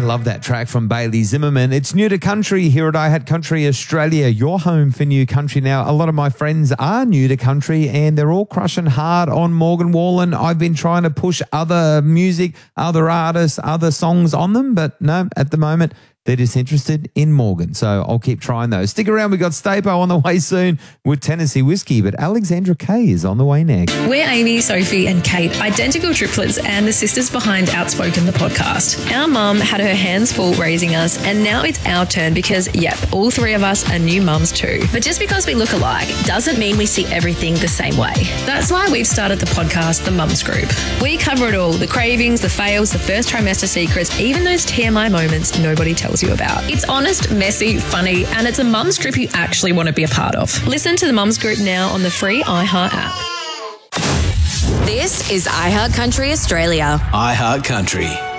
love that track from Bailey Zimmerman. It's New to Country here at iHeart Country Australia, your home for new country. Now, a lot of my friends are new to country and they're all crushing hard on Morgan Wallen. I've been trying to push other music, other artists, other songs on them, but no, at the moment, they're just interested in Morgan. So I'll keep trying those. Stick around. We got Stapo on the way soon with Tennessee Whiskey, but Alexandra Kay is on the way next. We're Amy, Sophie and Kate, identical triplets and the sisters behind Outspoken, the podcast. Our mum had her hands full raising us and now it's our turn because, yep, all three of us are new mums too. But just because we look alike doesn't mean we see everything the same way. That's why we've started the podcast, The Mums Group. We cover it all, the cravings, the fails, the first trimester secrets, even those TMI moments nobody tells you about. It's honest, messy, funny, and it's a mum's group you actually want to be a part of. Listen to the Mums Group now on the free iHeart app. This is iHeart Country Australia. iHeart Country.